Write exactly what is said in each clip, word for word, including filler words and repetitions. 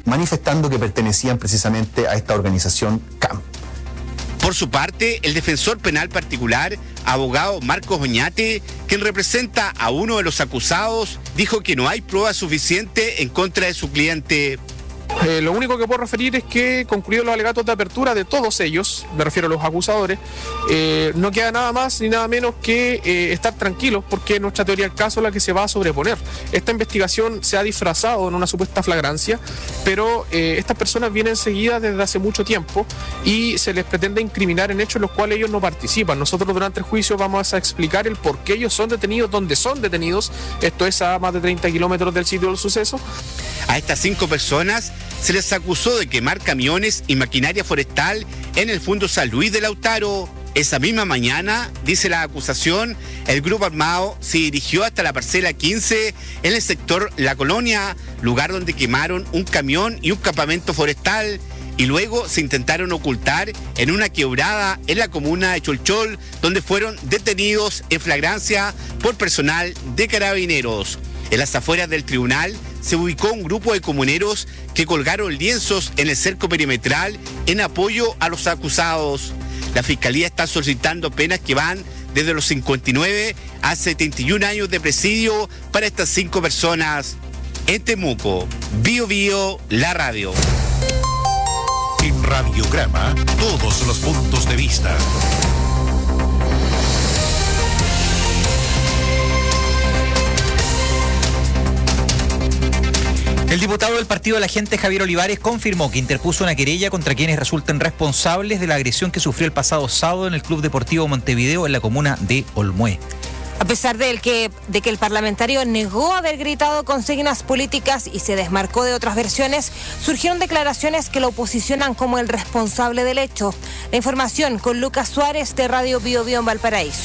manifestando que pertenecían precisamente a esta organización C A M. Por su parte, el defensor penal particular, abogado Marcos Oñate, quien representa a uno de los acusados, dijo que no hay prueba suficiente en contra de su cliente. Eh, lo único que puedo referir es que, concluidos los alegatos de apertura de todos ellos, me refiero a los acusadores, eh, no queda nada más ni nada menos que eh, estar tranquilos, porque nuestra teoría del caso es la que se va a sobreponer. Esta investigación se ha disfrazado en una supuesta flagrancia, pero eh, estas personas vienen seguidas desde hace mucho tiempo y se les pretende incriminar en hechos en los cuales ellos no participan. Nosotros durante el juicio vamos a explicar el por qué ellos son detenidos, dónde son detenidos, esto es a más de treinta kilómetros del sitio del suceso. A estas cinco personas se les acusó de quemar camiones y maquinaria forestal en el Fundo San Luis de Lautaro. Esa misma mañana, dice la acusación, el grupo armado se dirigió hasta la parcela quince en el sector La Colonia, lugar donde quemaron un camión y un campamento forestal, y luego se intentaron ocultar en una quebrada en la comuna de Cholchol, donde fueron detenidos en flagrancia por personal de Carabineros. En las afueras del tribunal se ubicó un grupo de comuneros que colgaron lienzos en el cerco perimetral en apoyo a los acusados. La Fiscalía está solicitando penas que van desde los cincuenta y nueve a setenta y un años de presidio para estas cinco personas. En Temuco, Bio Bio, la radio. En Radiograma, todos los puntos de vista. El diputado del Partido de la Gente, Javier Olivares, confirmó que interpuso una querella contra quienes resulten responsables de la agresión que sufrió el pasado sábado en el Club Deportivo Montevideo en la comuna de Olmué. A pesar de, el que, de que el parlamentario negó haber gritado consignas políticas y se desmarcó de otras versiones, surgieron declaraciones que lo posicionan como el responsable del hecho. La información con Lucas Suárez de Radio Bio Bio en Valparaíso.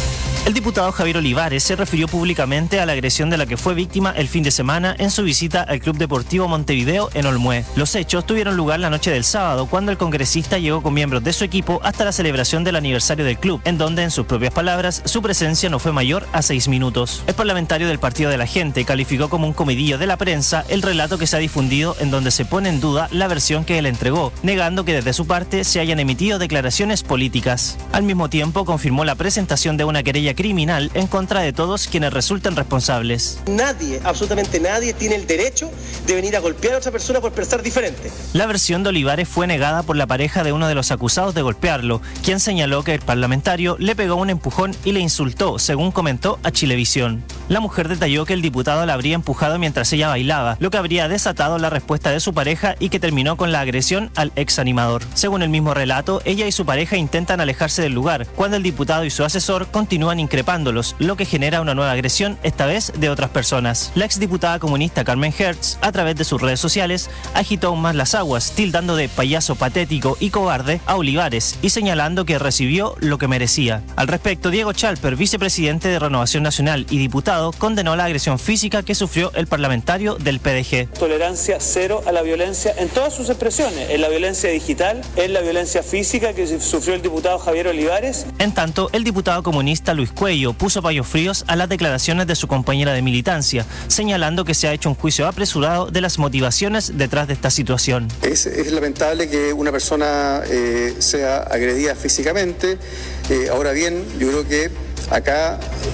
El diputado Javier Olivares se refirió públicamente a la agresión de la que fue víctima el fin de semana en su visita al Club Deportivo Montevideo en Olmué. Los hechos tuvieron lugar la noche del sábado, cuando el congresista llegó con miembros de su equipo hasta la celebración del aniversario del club, en donde, en sus propias palabras, su presencia no fue mayor a seis minutos. El parlamentario del Partido de la Gente calificó como un comidillo de la prensa el relato que se ha difundido, en donde se pone en duda la versión que él entregó, negando que desde su parte se hayan emitido declaraciones políticas. Al mismo tiempo, confirmó la presentación de una querella criminal en contra de todos quienes resulten responsables. Nadie, absolutamente nadie, tiene el derecho de venir a golpear a otra persona por pensar diferente. La versión de Olivares fue negada por la pareja de uno de los acusados de golpearlo, quien señaló que el parlamentario le pegó un empujón y le insultó, según comentó a Chilevisión. La mujer detalló que el diputado la habría empujado mientras ella bailaba, lo que habría desatado la respuesta de su pareja y que terminó con la agresión al ex animador. Según el mismo relato, ella y su pareja intentan alejarse del lugar, cuando el diputado y su asesor continúan increpándolos, lo que genera una nueva agresión, esta vez de otras personas. La exdiputada comunista Carmen Hertz, a través de sus redes sociales, agitó aún más las aguas, tildando de payaso patético y cobarde a Olivares y señalando que recibió lo que merecía. Al respecto, Diego Chalper, vicepresidente de Renovación Nacional y diputado, condenó la agresión física que sufrió el parlamentario del P D G. Tolerancia cero a la violencia en todas sus expresiones, en la violencia digital, en la violencia física que sufrió el diputado Javier Olivares. En tanto, el diputado comunista Luis Cuello puso paños fríos a las declaraciones de su compañera de militancia, señalando que se ha hecho un juicio apresurado de las motivaciones detrás de esta situación. Es, es lamentable que una persona eh, sea agredida físicamente. Eh, ahora bien, yo creo que acá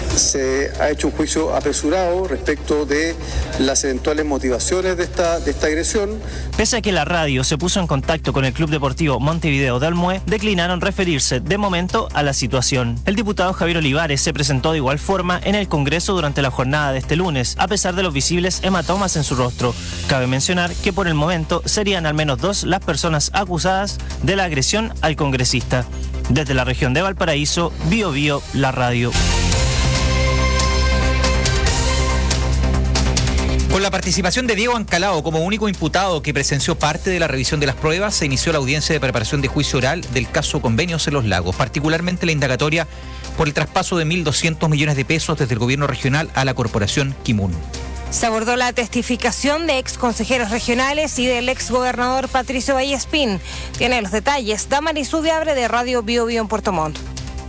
se ha hecho un juicio apresurado respecto de las eventuales motivaciones de esta, de esta agresión. Pese a que la radio se puso en contacto con el Club Deportivo Montevideo de Olmué, declinaron referirse de momento a la situación. El diputado Javier Olivares se presentó de igual forma en el Congreso durante la jornada de este lunes, a pesar de los visibles hematomas en su rostro. Cabe mencionar que por el momento serían al menos dos las personas acusadas de la agresión al congresista. Desde la región de Valparaíso, Bio Bio, la radio. Con la participación de Diego Ancalao como único imputado que presenció parte de la revisión de las pruebas, se inició la audiencia de preparación de juicio oral del caso Convenios en los Lagos, particularmente la indagatoria por el traspaso de mil doscientos millones de pesos desde el gobierno regional a la corporación Kimun. Se abordó la testificación de ex consejeros regionales y del ex gobernador Patricio Vallespín. Tiene los detalles Damaris Ubiabre de Radio Bio Bio en Puerto Montt.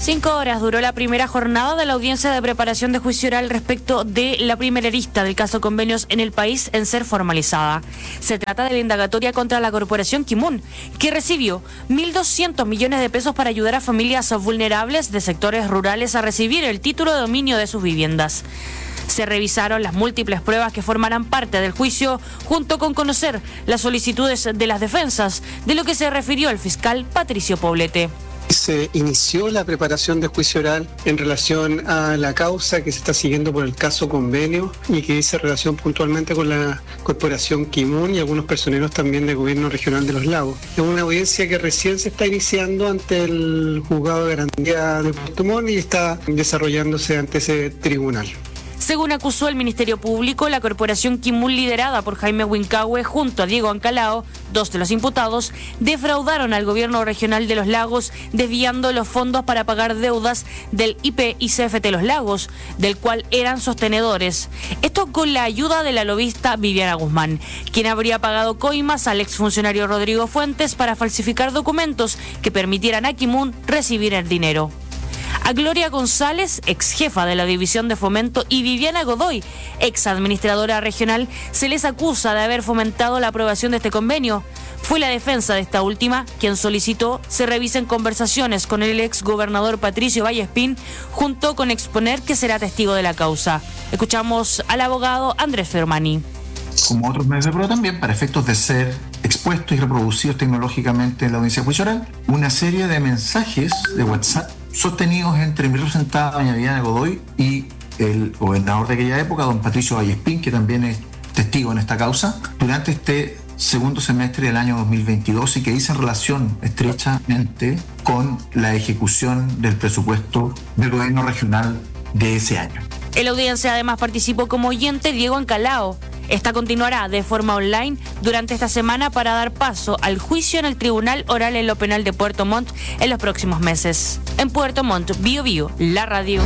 Cinco horas duró la primera jornada de la audiencia de preparación de juicio oral respecto de la primera arista del caso Convenios en el país en ser formalizada. Se trata de la indagatoria contra la corporación Kimun, que recibió mil doscientos millones de pesos para ayudar a familias vulnerables de sectores rurales a recibir el título de dominio de sus viviendas. Se revisaron las múltiples pruebas que formarán parte del juicio, junto con conocer las solicitudes de las defensas, de lo que se refirió el fiscal Patricio Poblete. Se inició la preparación de juicio oral en relación a la causa que se está siguiendo por el caso Convenio y que dice relación puntualmente con la corporación Kimun y algunos personeros también del gobierno regional de Los Lagos. Es una audiencia que recién se está iniciando ante el juzgado de garantía de Puerto Montt y está desarrollándose ante ese tribunal. Según acusó el Ministerio Público, la corporación Kimun, liderada por Jaime Huincahue junto a Diego Ancalao, dos de los imputados, defraudaron al gobierno regional de Los Lagos, desviando los fondos para pagar deudas del I P I C F T Los Lagos, del cual eran sostenedores. Esto con la ayuda de la lobista Viviana Guzmán, quien habría pagado coimas al exfuncionario Rodrigo Fuentes para falsificar documentos que permitieran a Kimun recibir el dinero. A Gloria González, ex jefa de la División de Fomento, y Viviana Godoy, ex administradora regional, se les acusa de haber fomentado la aprobación de este convenio. Fue la defensa de esta última quien solicitó se revisen conversaciones con el ex gobernador Patricio Vallespín, junto con exponer que será testigo de la causa. Escuchamos al abogado Andrés Fermani. Como otros medios de prueba también, para efectos de ser expuestos y reproducidos tecnológicamente en la audiencia de juicio oral, una serie de mensajes de WhatsApp sostenidos entre mi representada, doña Viviana Godoy, y el gobernador de aquella época, don Patricio Vallespín, que también es testigo en esta causa, durante este segundo semestre del año dos mil veintidós y que dicen relación estrechamente con la ejecución del presupuesto del gobierno regional de ese año. En la audiencia además participó como oyente Diego Ancalao. Esta continuará de forma online durante esta semana para dar paso al juicio en el Tribunal Oral en lo Penal de Puerto Montt en los próximos meses. En Puerto Montt, Bio Bio, la radio.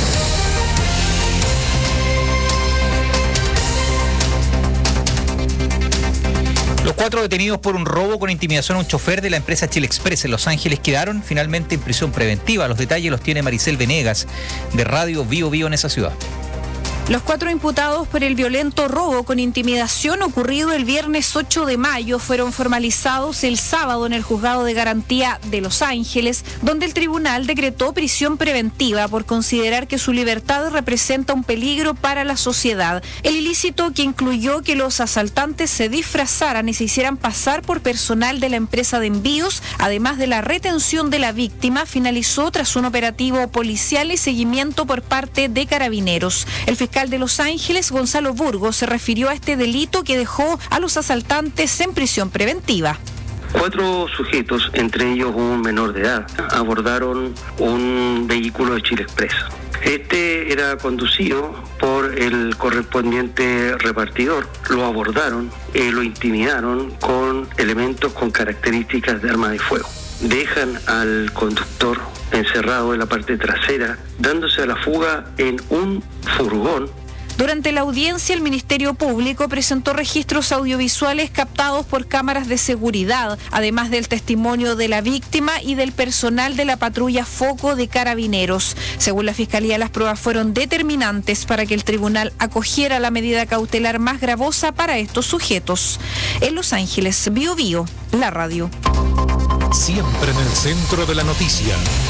Los cuatro detenidos por un robo con intimidación a un chofer de la empresa Chile Express en Los Ángeles quedaron finalmente en prisión preventiva. Los detalles los tiene Maricel Venegas, de Radio Bio Bio en esa ciudad. Los cuatro imputados por el violento robo con intimidación ocurrido el viernes ocho de mayo fueron formalizados el sábado en el Juzgado de Garantía de Los Ángeles, donde el tribunal decretó prisión preventiva por considerar que su libertad representa un peligro para la sociedad. El ilícito, que incluyó que los asaltantes se disfrazaran y se hicieran pasar por personal de la empresa de envíos, además de la retención de la víctima, finalizó tras un operativo policial y seguimiento por parte de Carabineros. El fiscal de Los Ángeles, Gonzalo Burgos, se refirió a este delito que dejó a los asaltantes en prisión preventiva. Cuatro sujetos, entre ellos un menor de edad, abordaron un vehículo de Chile Express. Este era conducido por el correspondiente repartidor. Lo abordaron, eh, lo intimidaron con elementos con características de arma de fuego. Dejan al conductor encerrado en la parte trasera, dándose a la fuga en un furgón. Durante la audiencia, el Ministerio Público presentó registros audiovisuales captados por cámaras de seguridad, además del testimonio de la víctima y del personal de la patrulla Foco de Carabineros. Según la Fiscalía, las pruebas fueron determinantes para que el tribunal acogiera la medida cautelar más gravosa para estos sujetos. En Los Ángeles, Bio Bio, la radio. Siempre en el centro de la noticia.